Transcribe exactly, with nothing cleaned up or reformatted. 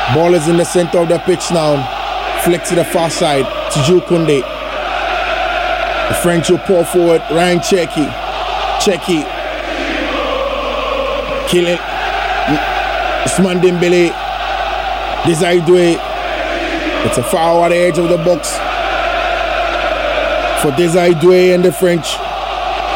Ball is in the center of the pitch now. Flex to the far side to Jules Koundé. The French will pour forward. Ryan Cherki. Cherki. Killing. Ousmane Dembele. Desire Doué. It's a foul at the edge of the box for Desire Doué and the French.